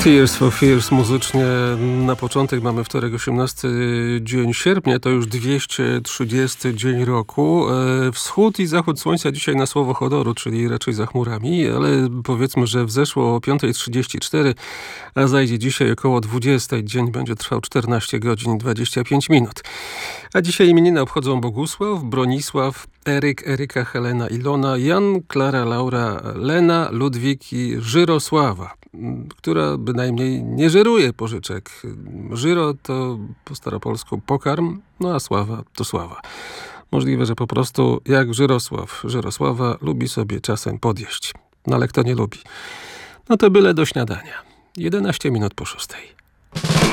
Tears for Fears muzycznie na początek. Mamy wtorek, 18 dzień sierpnia, to już 230 dzień roku. Wschód i zachód słońca dzisiaj na słowo honoru, czyli raczej za chmurami, ale powiedzmy, że wzeszło o 5:34, a zajdzie dzisiaj około 20. Dzień będzie trwał 14 godzin 25 minut. A dzisiaj imieniny obchodzą Bogusław, Bronisław, Eryk, Eryka, Helena, Ilona, Jan, Klara, Laura, Lena, Ludwik i Żyrosława, która bynajmniej nie żyruje pożyczek. Żyro to po staropolsku pokarm, no a sława to sława. Możliwe, że po prostu jak Żyrosława lubi sobie czasem podjeść. No ale kto nie lubi? No to byle do śniadania. 11 minut po 6.